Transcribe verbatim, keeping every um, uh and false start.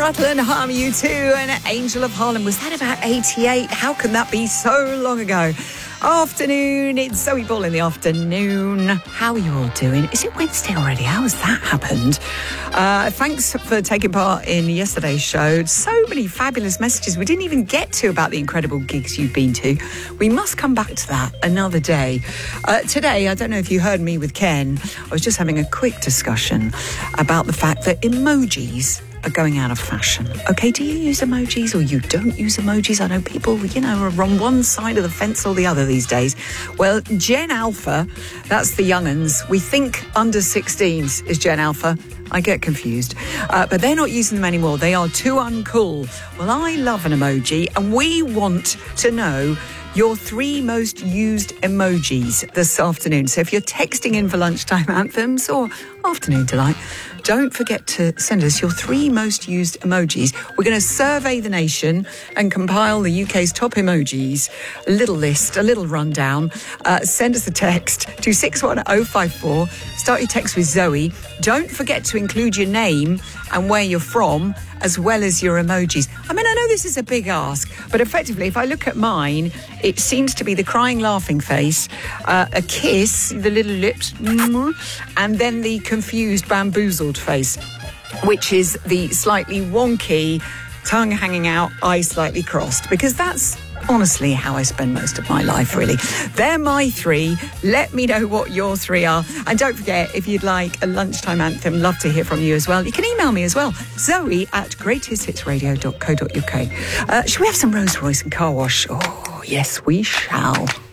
Rattle and Harm You Too and Angel of Harlem. Was that about eighty-eight? How can that be so long ago? Afternoon, it's Zoe Ball in the afternoon. How are you all doing? Is it Wednesday already? How has that happened? Uh, thanks for taking part in yesterday's show. So many fabulous messages we didn't even get to about the incredible gigs you've been to. We must come back to that another day. Uh, today, I don't know if you heard me with Ken, I was just having a quick discussion about the fact that emojis are going out of fashion. Okay, do you use emojis or you don't use emojis? I know people, you know, are on one side of the fence or the other these days. Well, Gen Alpha, that's the young'uns. We think under sixteens is Gen Alpha. I get confused. Uh, but they're not using them anymore. They are too uncool. Well, I love an emoji, and we want to know your three most used emojis this afternoon. So if you're texting in for lunchtime anthems or afternoon delight, don't forget to send us your three most used emojis. We're going to survey the nation and compile the U K's top emojis. A little list, a little rundown. Uh, send us a text to six one oh five four. Start your text with Zoe. Don't forget to include your name and where you're from, as well as your emojis. I mean, I know this is a big ask, but effectively, if I look at mine, it seems to be the crying, laughing face, uh, a kiss, the little lips, and then the confused, bamboozled face, which is the slightly wonky, tongue hanging out, eyes slightly crossed, because that's honestly how I spend most of my life, really. They're my three. Let me know what your three are. And don't forget, if you'd like a lunchtime anthem, love to hear from you as well. You can email me as well, Zoe at greatest hits radio dot co dot uk. Uh, should we have some Rolls Royce and Car Wash? Oh, yes, we shall.